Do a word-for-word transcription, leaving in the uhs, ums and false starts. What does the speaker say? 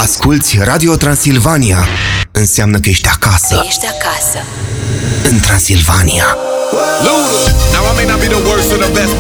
Asculți Radio Transilvania. Înseamnă că ești acasă. Ești acasă. În Transilvania. Luda. Now I may not be the worst or the best